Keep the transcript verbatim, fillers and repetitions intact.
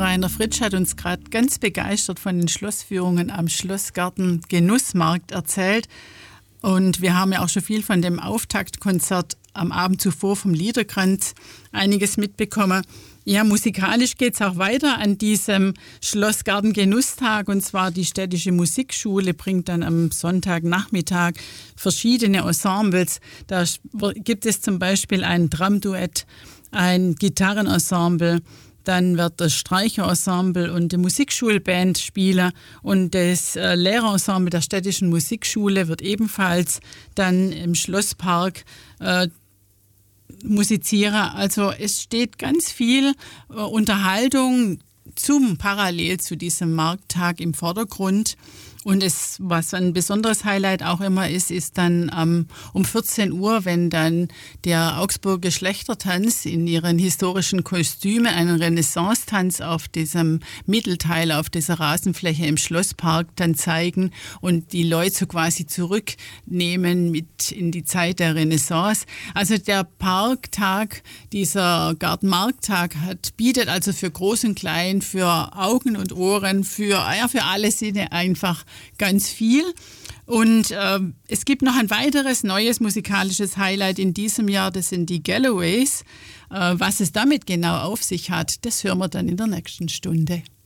Rainer Fritsch hat uns gerade ganz begeistert von den Schlossführungen am Schlossgarten Genussmarkt erzählt. Und wir haben ja auch schon viel von dem Auftaktkonzert am Abend zuvor vom Liederkranz einiges mitbekommen. Ja, musikalisch geht es auch weiter an diesem Schlossgarten Genusstag. Und zwar die städtische Musikschule bringt dann am Sonntagnachmittag verschiedene Ensembles. Da gibt es zum Beispiel ein Drum-Duett, ein Gitarrenensemble, dann wird das Streicherensemble und die Musikschulband spielen und das äh, Lehrerensemble der städtischen Musikschule wird ebenfalls dann im Schlosspark äh, musizieren. Also es steht ganz viel äh, Unterhaltung zum parallel zu diesem Markttag im Vordergrund. Und es, was ein besonderes Highlight auch immer ist, ist dann ähm, um vierzehn Uhr, wenn dann der Augsburger Geschlechtertanz in ihren historischen Kostümen einen Renaissance-Tanz auf diesem Mittelteil, auf dieser Rasenfläche im Schlosspark dann zeigen und die Leute so quasi zurücknehmen mit in die Zeit der Renaissance. Also der Parktag, dieser Gartenmarkttag hat, bietet also für Groß und Klein, für Augen und Ohren, für, ja, für alle Sinne einfach ganz viel. Und äh, es gibt noch ein weiteres neues musikalisches Highlight in diesem Jahr, das sind die Galloways. Äh, was es damit genau auf sich hat, das hören wir dann in der nächsten Stunde.